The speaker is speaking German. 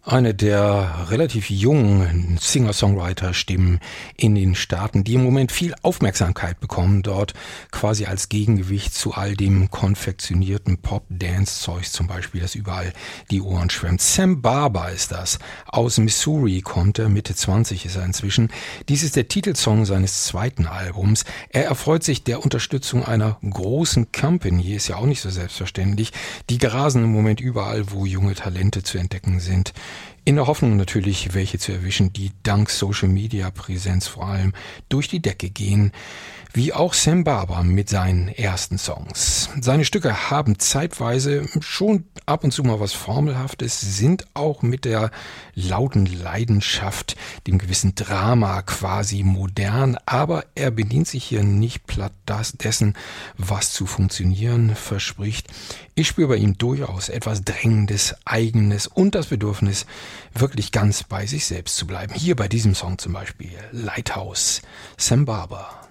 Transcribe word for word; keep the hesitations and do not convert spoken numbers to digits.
Eine der relativ jungen Singer-Songwriter-Stimmen in den Staaten, die im Moment viel Aufmerksamkeit bekommen, dort quasi als Gegengewicht zu all dem konfektionierten Pop-Dance-Zeugs zum Beispiel, das überall die Ohren schwemmt. Sam Barber ist das. Aus Missouri kommt er, Mitte zwanzig ist er inzwischen. Dies ist der Titelsong seines zweiten Albums. Er erfreut sich der Unterstützung einer großen Company, ist ja auch nicht so selbstverständlich. Die grasen im Moment überall, wo junge Talente zu entdecken sind. In der Hoffnung natürlich, welche zu erwischen, die dank Social-Media-Präsenz vor allem durch die Decke gehen, wie auch Sam Barber mit seinen ersten Songs. Seine Stücke haben zeitweise schon ab und zu mal was Formelhaftes, sind auch mit der lauten Leidenschaft, dem gewissen Drama quasi modern, aber er bedient sich hier nicht platt das, dessen, was zu funktionieren verspricht. Ich spüre bei ihm durchaus etwas Drängendes, Eigenes und das Bedürfnis, wirklich ganz bei sich selbst zu bleiben. Hier bei diesem Song zum Beispiel, Lighthouse, Sam Barber.